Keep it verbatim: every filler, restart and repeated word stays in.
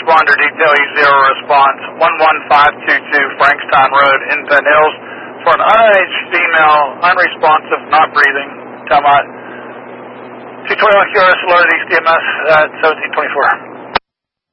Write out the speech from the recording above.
responder detail, E zero response, one one five two two Frankstown Road in Penn Hills for an unaged female, unresponsive, not breathing. Tell my two twenty-one Q R S alerted E C M S at seventeen twenty-four.